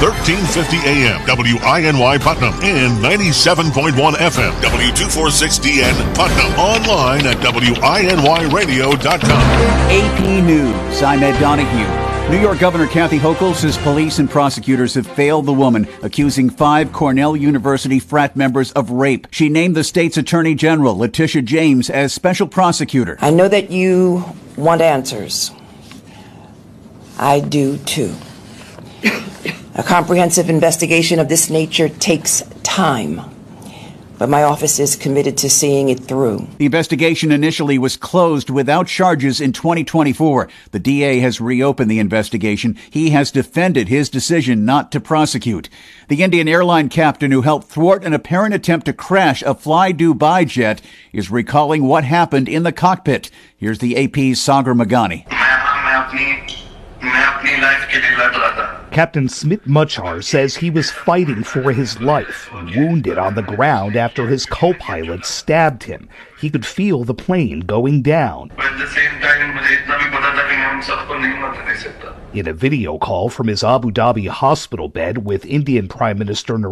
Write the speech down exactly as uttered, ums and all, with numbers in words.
thirteen fifty A M, W I N Y Putnam, and ninety-seven point one F M, W two forty-six D N Putnam. Online at W I N Y radio dot com. A P News, I'm Ed Donahue. New York Governor Kathy Hochul says police and prosecutors have failed the woman accusing five Cornell University frat members of rape. She named the state's Attorney General, Letitia James, as special prosecutor. I know that you want answers. I do too. A comprehensive investigation of this nature takes time, but my office is committed to seeing it through. The investigation initially was closed without charges in twenty twenty-four. The D A has reopened the investigation. He has defended his decision not to prosecute. The Indian airline captain who helped thwart an apparent attempt to crash a Fly Dubai jet is recalling what happened in the cockpit. Here's the A P's Sagar Magani. Captain Smit Machar says he was fighting for his life, wounded on the ground after his co-pilot stabbed him. He could feel the plane going down. At the same time, in a video call from his Abu Dhabi hospital bed with Indian Prime Minister Narendra